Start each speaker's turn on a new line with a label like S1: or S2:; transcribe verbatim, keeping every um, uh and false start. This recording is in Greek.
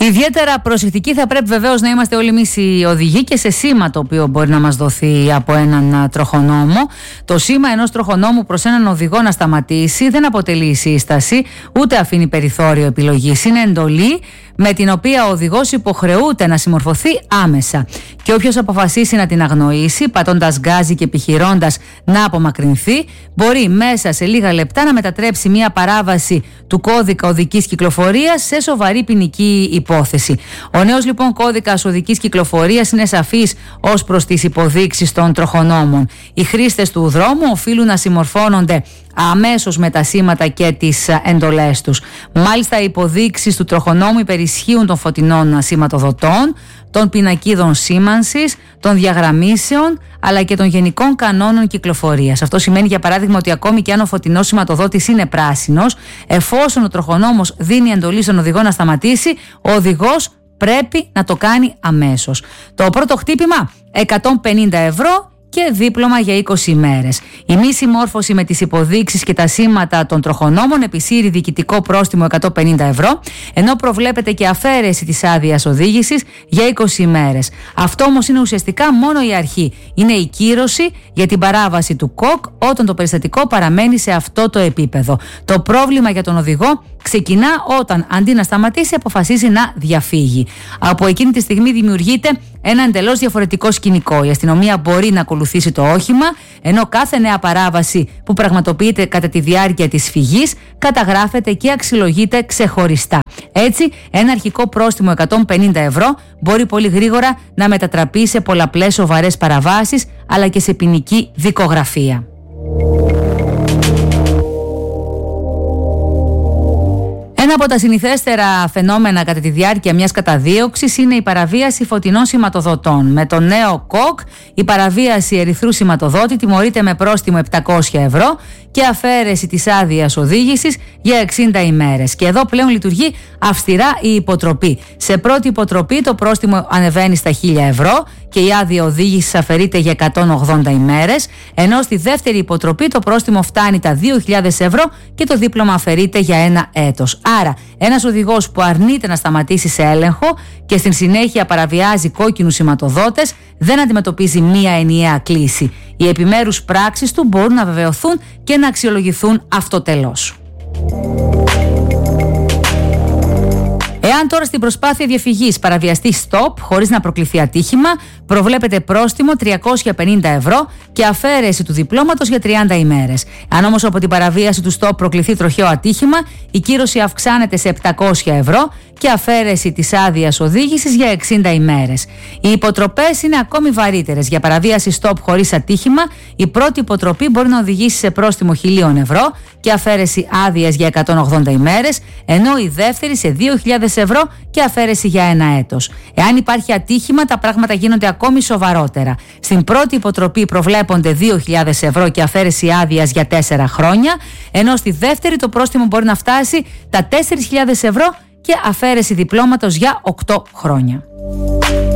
S1: Ιδιαίτερα προσεκτικοί θα πρέπει βεβαίως να είμαστε όλοι εμείς οι οδηγοί και σε σήμα το οποίο μπορεί να μας δοθεί από έναν τροχονόμο. Το σήμα ενός τροχονόμου προς έναν οδηγό να σταματήσει δεν αποτελεί σύσταση, ούτε αφήνει περιθώριο επιλογής. Είναι εντολή με την οποία ο οδηγός υποχρεούται να συμμορφωθεί άμεσα. Και όποιος αποφασίσει να την αγνοήσει, πατώντας γκάζι και επιχειρώντας να απομακρυνθεί, μπορεί μέσα σε λίγα λεπτά να μετατρέψει μια παράβαση του κώδικα οδικής κυκλοφορίας σε σοβαρή ποινική υπόθεση. Ο νέος λοιπόν κώδικας οδικής κυκλοφορίας είναι σαφής ως προς τις υποδείξεις των τροχονόμων. Οι χρήστες του δρόμου οφείλουν να συμμορφώνονται αμέσως με τα σήματα και τις εντολές τους. Μάλιστα, οι υποδείξεις του τροχονόμου υπερισχύουν των φωτεινών σηματοδοτών, των πινακίδων σήμανσης, των διαγραμμίσεων αλλά και των γενικών κανόνων κυκλοφορίας. Αυτό σημαίνει, για παράδειγμα, ότι ακόμη και αν ο φωτεινός σηματοδότης είναι πράσινος, εφόσον ο τροχονόμος δίνει εντολή στον οδηγό να σταματήσει, ο οδηγός πρέπει να το κάνει αμέσως. Το πρώτο χτύπημα, εκατόν πενήντα ευρώ και δίπλωμα για είκοσι ημέρες. Η μη συμμόρφωση με τις υποδείξεις και τα σήματα των τροχονόμων επισύρει διοικητικό πρόστιμο εκατόν πενήντα ευρώ, ενώ προβλέπεται και αφαίρεση της άδειας οδήγησης για είκοσι ημέρες. Αυτό όμως είναι ουσιαστικά μόνο η αρχή. Είναι η κύρωση για την παράβαση του ΚΟΚ όταν το περιστατικό παραμένει σε αυτό το επίπεδο. Το πρόβλημα για τον οδηγό ξεκινά όταν, αντί να σταματήσει, αποφασίζει να διαφύγει. Από εκείνη τη στιγμή δημιουργείται ένα εντελώς διαφορετικό σκηνικό. Η αστυνομία μπορεί να ακολουθήσει το όχημα, ενώ κάθε νέα παράβαση που πραγματοποιείται κατά τη διάρκεια της φυγής καταγράφεται και αξιολογείται ξεχωριστά. Έτσι, ένα αρχικό πρόστιμο εκατόν πενήντα ευρώ μπορεί πολύ γρήγορα να μετατραπεί σε πολλαπλές σοβαρές παραβάσεις, αλλά και σε ποινική δικογραφία. Ένα από τα συνηθέστερα φαινόμενα κατά τη διάρκεια μιας καταδίωξης είναι η παραβίαση φωτεινών σηματοδοτών. Με το νέο ΚΟΚ, η παραβίαση ερυθρού σηματοδότη τιμωρείται με πρόστιμο επτακόσια ευρώ και αφαίρεση της άδειας οδήγησης για εξήντα ημέρες. Και εδώ πλέον λειτουργεί αυστηρά η υποτροπή. Σε πρώτη υποτροπή το πρόστιμο ανεβαίνει στα χίλια ευρώ και η άδεια οδήγησης αφαιρείται για εκατόν ογδόντα ημέρες, ενώ στη δεύτερη υποτροπή το πρόστιμο φτάνει τα δύο χιλιάδες ευρώ και το δίπλωμα αφαιρείται για ένα έτος. Άρα, ένας οδηγός που αρνείται να σταματήσει σε έλεγχο και στην συνέχεια παραβιάζει κόκκινους σηματοδότες δεν αντιμετωπίζει μία ενιαία κλίση. Οι επιμέρους πράξεις του μπορούν να βεβαιωθούν και να αξιολογηθούν αυτοτελώς. Εάν τώρα στην προσπάθεια διαφυγής παραβιαστεί stop χωρίς να προκληθεί ατύχημα, προβλέπεται πρόστιμο τριακόσια πενήντα ευρώ και αφαίρεση του διπλώματος για τριάντα ημέρες. Αν όμως από την παραβίαση του stop προκληθεί τροχαίο ατύχημα, η κύρωση αυξάνεται σε επτακόσια ευρώ και αφαίρεση της άδειας οδήγησης για εξήντα ημέρες. Οι υποτροπές είναι ακόμη βαρύτερες. Για παραβίαση stop χωρίς ατύχημα, η πρώτη υποτροπή μπορεί να οδηγήσει σε πρόστιμο χίλια ευρώ και αφαίρεση άδειας για εκατόν ογδόντα ημέρες, ενώ η δεύτερη σε δύο χιλιάδες ευρώ και αφαίρεση για ένα έτος. Εάν υπάρχει ατύχημα, τα πράγματα γίνονται ακόμη σοβαρότερα. Στην πρώτη υποτροπή προβλέπονται δύο χιλιάδες ευρώ και αφαίρεση άδειας για τέσσερα χρόνια, ενώ στη δεύτερη το πρόστιμο μπορεί να φτάσει τα τέσσερις χιλιάδες ευρώ και αφαίρεση διπλώματος για οκτώ χρόνια.